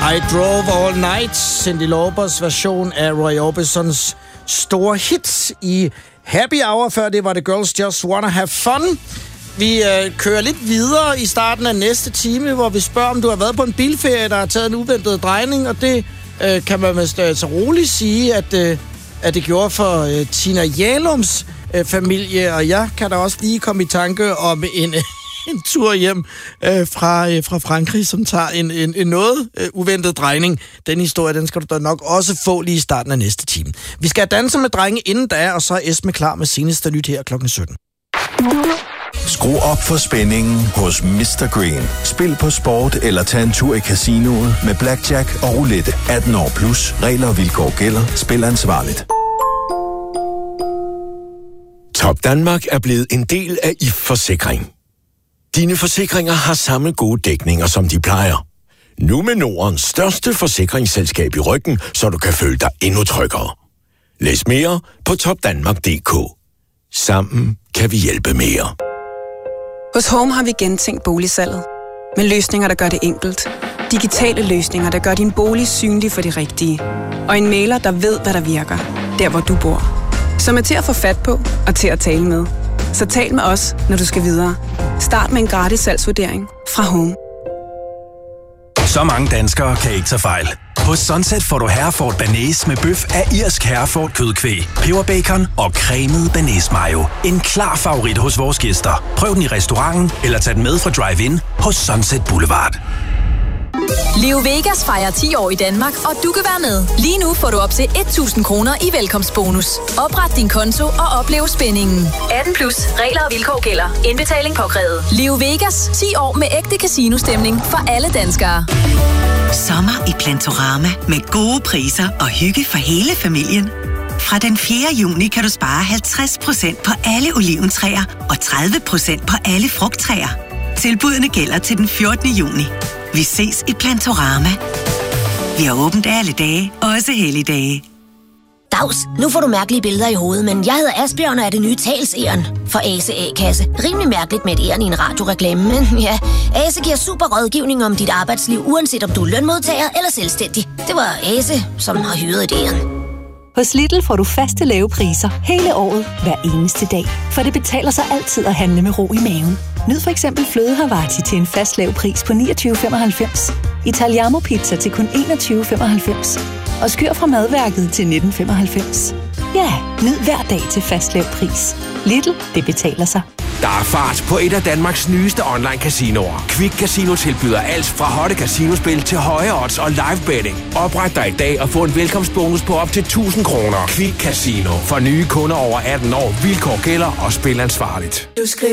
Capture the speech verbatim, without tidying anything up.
I Drove All Night, Cyndi Laupers version af Roy Orbisons store hits i Happy Hour. Før det var The Girls Just Wanna Have Fun. Vi øh, kører lidt videre i starten af næste time, hvor vi spørger, om du har været på en bilferie, der har taget en uventet drejning, og det øh, kan man vist øh, så roligt sige, at, øh, at det gjorde for øh, Tina Jalums øh, familie, og jeg kan da også lige komme i tanke om en... en tur hjem øh, fra, øh, fra Frankrig, som tager en, en, en noget øh, uventet drejning. Den historie, den skal du da nok også få lige i starten af næste time. Vi skal danse med drenge inden da, og så er Esme klar med seneste nyt her klokken sytten. Skru op for spændingen hos mister Green. Spil på sport eller tag en tur i casinoet med blackjack og roulette. atten år plus. Regler og vilkår gælder. Spil ansvarligt. Top Danmark er blevet en del af I F Forsikring. Dine forsikringer har samme gode dækninger, som de plejer. Nu med Nordens største forsikringsselskab i ryggen, så du kan føle dig endnu tryggere. Læs mere på topdanmark punktum d k. Sammen kan vi hjælpe mere. Hos Home har vi gentænkt boligsalget. Med løsninger, der gør det enkelt. Digitale løsninger, der gør din bolig synlig for de rigtige. Og en mailer, der ved, hvad der virker. Der, hvor du bor. Som er til at få fat på og til at tale med. Så tal med os, når du skal videre. Start med en gratis salgsvurdering fra Home. Så mange danskere kan ikke tage fejl. Hos Sunset får du Hereford Bearnaise med bøf af irsk Hereford kødkvæg, peberbacon og cremet Bearnaise mayo. En klar favorit hos vores gæster. Prøv den i restauranten eller tag den med fra Drive-In hos Sunset Boulevard. Leo Vegas fejrer ti år i Danmark, og du kan være med. Lige nu får du op til tusind kroner i velkomstbonus. Opret din konto og oplev spændingen. atten plus. Regler og vilkår gælder. Indbetaling påkrævet. Leo Vegas. ti år med ægte casino-stemning for alle danskere. Sommer i Plantorama med gode priser og hygge for hele familien. Fra den fjerde juni kan du spare halvtreds procent på alle oliventræer og tredive procent på alle frugttræer. Tilbudene gælder til den fjortende juni. Vi ses i Plantorama. Vi har åbent alle dage, også helligdage. Dags, nu får du mærkelige billeder i hovedet, men jeg hedder Asbjørn og er det nye talsæren for Ase A-kasse. Rimelig mærkeligt med et æren i en radioreklame, men ja, Ase giver super rådgivning om dit arbejdsliv, uanset om du er lønmodtager eller selvstændig. Det var Ase, som har hyret et æren. Hos Lidl får du faste lave priser hele året, hver eneste dag. For det betaler sig altid at handle med ro i maven. Nyd for eksempel fløde Havarti til en fast lav pris på niogtyve femoghalvfems. Italiano pizza til kun enogtyve femoghalvfems. Og skyr fra madværket til nitten femoghalvfems. Ja, nyd hver dag til fast lav pris. Lidl, det betaler sig. Der er fart på et af Danmarks nyeste online casinoer. Quick Casino tilbyder alt fra hotte casinospil til høje odds og live betting. Opret dig i dag og få en velkomstbonus på op til tusind kroner. Quick Casino. For nye kunder over atten år. Vilkår gælder og spil ansvarligt.